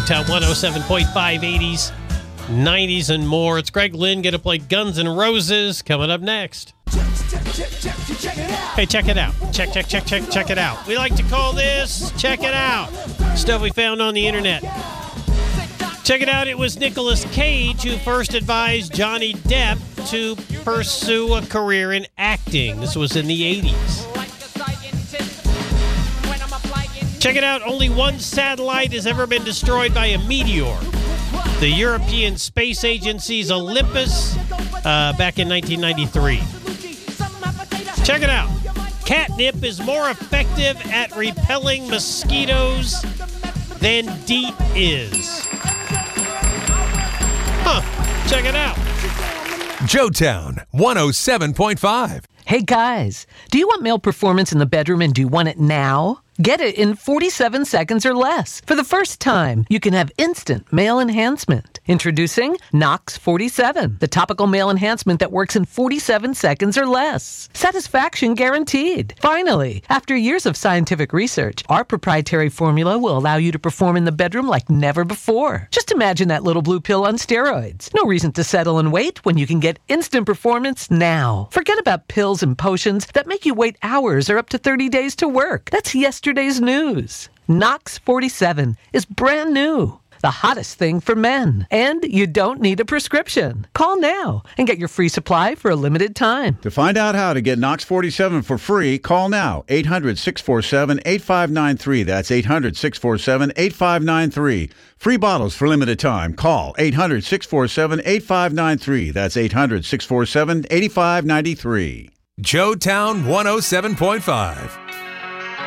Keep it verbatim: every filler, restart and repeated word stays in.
Joetown one oh seven point five, eighties, nineties, and more. It's Greg Lynn going to play Guns N' Roses coming up next. Hey, check it out. Check, check, check, check, check it out. We like to call this Check It Out. Stuff we found on the internet. Check it out. It was Nicolas Cage who first advised Johnny Depp to pursue a career in acting. This was in the eighties. Check it out. Only one satellite has ever been destroyed by a meteor. The European Space Agency's Olympus uh, back in nineteen ninety-three. Check it out. Catnip is more effective at repelling mosquitoes than DEET is. Huh. Check it out. Joetown one oh seven point five. Hey guys, do you want male performance in the bedroom and do you want it now? Get it in forty-seven seconds or less. For the first time, you can have instant male enhancement. Introducing Nox forty-seven, the topical male enhancement that works in forty-seven seconds or less. Satisfaction guaranteed. Finally, after years of scientific research, our proprietary formula will allow you to perform in the bedroom like never before. Just imagine that little blue pill on steroids. No reason to settle and wait when you can get instant performance now. Forget about pills and potions that make you wait hours or up to thirty days to work. That's yesterday's news. Nox forty-seven is brand new. The hottest thing for men. And you don't need a prescription. Call now and get your free supply for a limited time. To find out how to get Nox forty-seven for free, call now. eight hundred, six four seven, eight five nine three. That's eight hundred, six four seven, eight five nine three. Free bottles for limited time. Call eight hundred, six four seven, eight five nine three. That's eight hundred, six four seven, eight five nine three. Joetown one oh seven point five.